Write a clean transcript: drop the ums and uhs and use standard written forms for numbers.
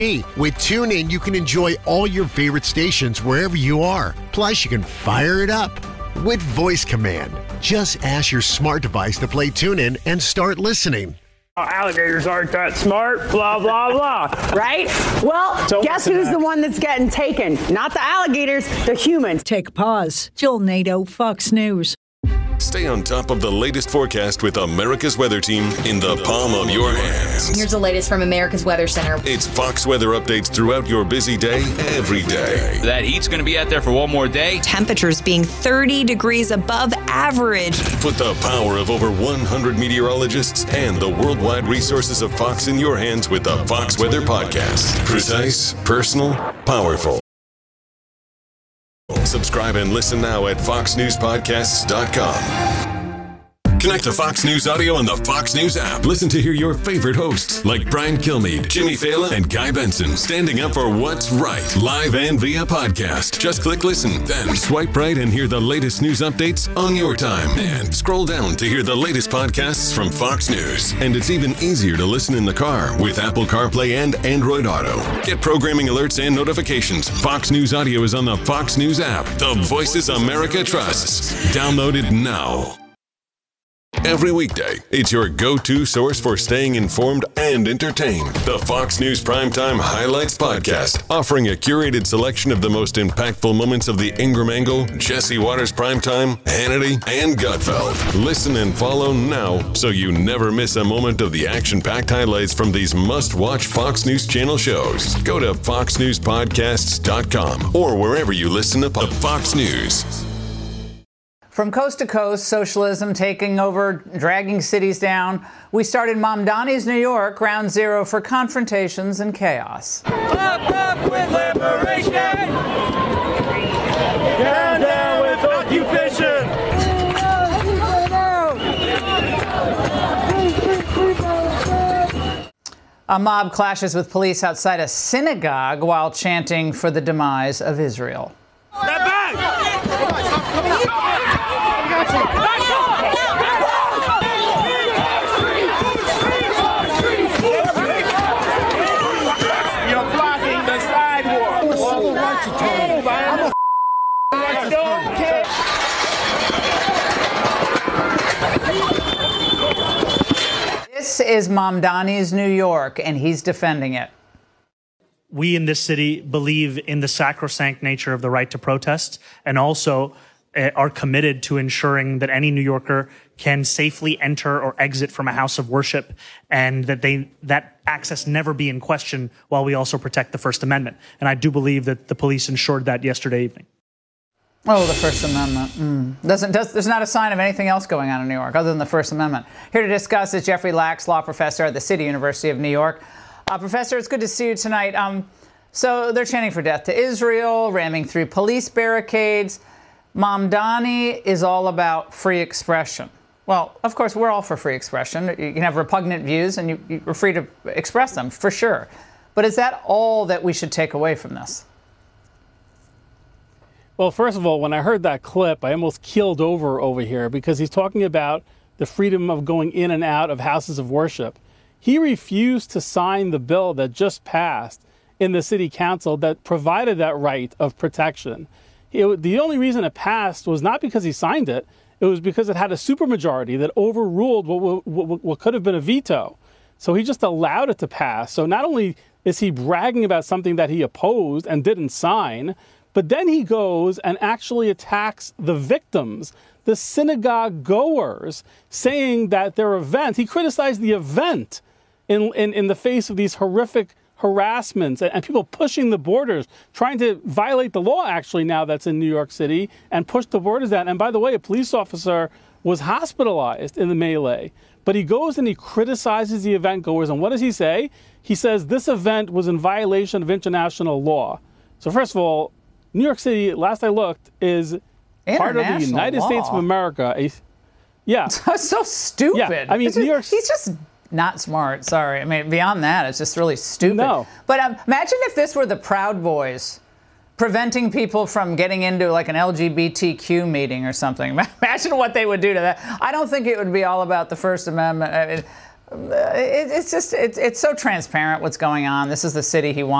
With TuneIn, you can enjoy all your favorite stations wherever you are. Plus, you can fire it up with voice command. Just ask your smart device to play TuneIn and start listening. Alligators aren't that smart, blah, blah, blah. Right? Well, so guess who's the one that's getting taken? Not the alligators, the humans. Take a pause. Jill Nato, Fox News. Stay on top of the latest forecast with America's Weather Team in the palm of your hands. Here's the latest from America's Weather Center. It's Fox weather updates throughout your busy day, every day. That heat's going to be out there for one more day. Temperatures being 30 degrees above average. Put the power of over 100 meteorologists and the worldwide resources of Fox in your hands with the Fox Weather Podcast. Precise, personal, powerful. Subscribe and listen now at foxnewspodcasts.com. Connect to Fox News Audio on the Fox News app. Listen to hear your favorite hosts like Brian Kilmeade, Jimmy Fallon, and Guy Benson standing up for what's right, live and via podcast. Just click listen, then swipe right and hear the latest news updates on your time. And scroll down to hear the latest podcasts from Fox News. And it's even easier to listen in the car with Apple CarPlay and Android Auto. Get programming alerts and notifications. Fox News Audio is on the Fox News app. The voices America trusts. Download it now. Every weekday, it's your go-to source for staying informed and entertained. The Fox News Primetime Highlights Podcast, offering a curated selection of the most impactful moments of the Ingram Angle, Jesse Waters Primetime, Hannity, and Gutfeld. Listen and follow now so you never miss a moment of the action-packed highlights from these must-watch Fox News Channel shows. Go to foxnewspodcasts.com or wherever you listen to Fox News. From coast to coast, socialism taking over, dragging cities down. We started Mamdani's New York, ground zero for confrontations and chaos. Up with liberation! Down with occupation! A mob clashes with police outside a synagogue while chanting for the demise of Israel. Step back! You're blocking the sidewalk. I don't care. This is Mamdani's New York, and he's defending it. We in this city believe in the sacrosanct nature of the right to protest, and also are committed to ensuring that any New Yorker can safely enter or exit from a house of worship, and that access never be in question, while we also protect the First Amendment. And I do believe that the police ensured that yesterday evening. Oh, the First Amendment. There's not a sign of anything else going on in New York other than the First Amendment. Here to discuss is Jeffrey Lachs, law professor at the City University of New York. Professor, it's good to see you tonight. So they're chanting for death to Israel, ramming through police barricades. Mamdani is all about free expression. Well, of course, we're all for free expression. You can have repugnant views, and you're free to express them, for sure. But is that all that we should take away from this? Well, first of all, when I heard that clip, I almost keeled over here because he's talking about the freedom of going in and out of houses of worship. He refused to sign the bill that just passed in the city council that provided that right of protection. The only reason it passed was not because he signed it. It was because it had a supermajority that overruled what could have been a veto. So he just allowed it to pass. So not only is he bragging about something that he opposed and didn't sign, but then he goes and actually attacks the victims, the synagogue goers, saying that their event, he criticized the event in the face of these horrific harassments and people pushing the borders, trying to violate the law actually now that's in New York City and push the borders down. And by the way, a police officer was hospitalized in the melee. But he goes and he criticizes the event goers. And what does he say? He says this event was in violation of international law. So first of all, New York City, last I looked, is part of the United States of America. Yeah. So stupid. Yeah. I mean, New York. He's just not smart. Sorry. I mean, beyond that, it's just really stupid. No. But imagine if this were the Proud Boys preventing people from getting into like an LGBTQ meeting or something. Imagine what they would do to that. I don't think it would be all about the First Amendment. it's so transparent what's going on. This is the city he wants.